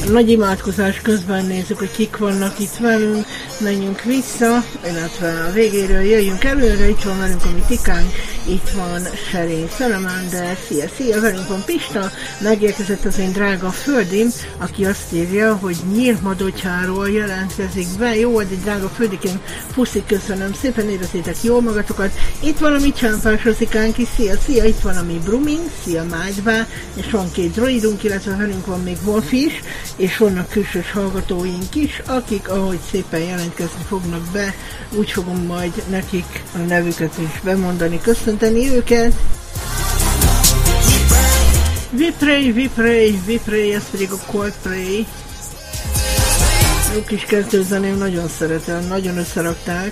nagy imádkozás közben nézzük, hogy kik vannak itt velünk, menjünk vissza, illetve a végéről jöjjünk előre, itt van velünk a mi Tikánk, itt van Serén Salamander, szia, velünk van Pista, megérkezett az én drága földim, aki azt írja, hogy Nyírmadotyáról jelentkezik be, jó, egy drága földikén, puszi, köszönöm szépen, érezzétek jól magatokat, itt van a mi Csámpás Rosikánk is, szia, itt van a mi Bruming, szia Mágyvá, és van 2 droidunk, illetve velünk van még Wolf is, és vannak külsős hallgatóink is, akik, ahogy szépen jelentkezni fognak be, úgy fogom majd nekik a nevüket is bemondani, köszönteni őket. We pray, ez pedig a Coldplay. Jó kis kezdőzeném, nagyon szeretem, nagyon összerakták.